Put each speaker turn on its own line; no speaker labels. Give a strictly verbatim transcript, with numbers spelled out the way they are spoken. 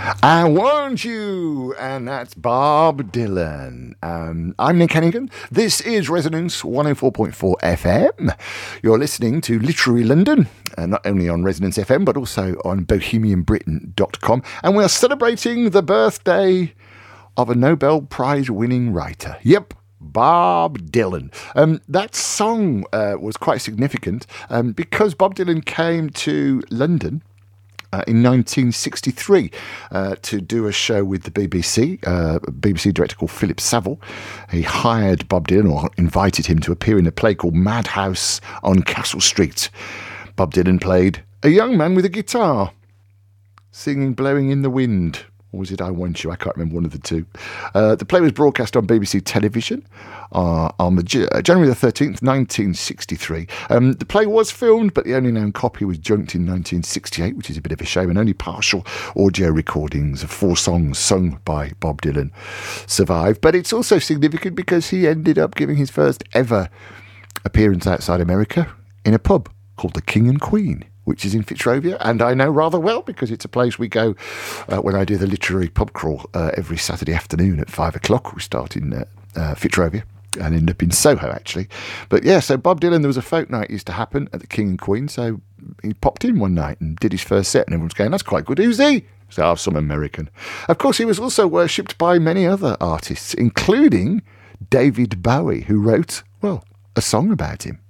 I Want You, and that's Bob Dylan. Um, I'm Nick Hennigan. This is Resonance one oh four point four F M. You're listening to Literary London, uh, not only on Resonance F M, but also on bohemian britain dot com. And we are celebrating the birthday of a Nobel Prize-winning writer. Yep. Bob Dylan. Um, that song uh, was quite significant um, because Bob Dylan came to London Uh, in nineteen sixty-three uh, to do a show with the B B C, uh, a B B C director called Philip Saville. He hired Bob Dylan, or invited him to appear in a play called Madhouse on Castle Street. Bob Dylan played a young man with a guitar, singing Blowing in the Wind. Or was it I Want You? I can't remember, one of the two. Uh, the play was broadcast on B B C television uh, on the uh, January the thirteenth, nineteen sixty-three. Um, the play was filmed, but the only known copy was junked in nineteen sixty-eight, which is a bit of a shame, and only partial audio recordings of four songs sung by Bob Dylan survive. But it's also significant because he ended up giving his first ever appearance outside America in a pub called the King and Queen, which is in Fitzrovia, and I know rather well because it's a place we go uh, when I do the literary pub crawl uh, every Saturday afternoon at five o'clock. We start in uh, uh, Fitzrovia and end up in Soho, actually. But yeah, so Bob Dylan, there was a folk night used to happen at the King and Queen, so he popped in one night and did his first set, and everyone's going, that's quite good. Who's he? So, oh, some American. Of course, he was also worshipped by many other artists, including David Bowie, who wrote, well, a song about him.